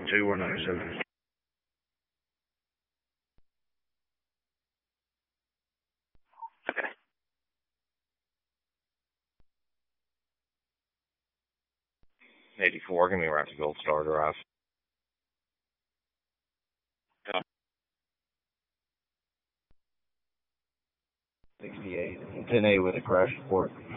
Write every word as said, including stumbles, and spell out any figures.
two one oh seven. Okay. eighty-four, give me right to Gold Star Drive. Yeah. sixty-eight. ten A with a crash report.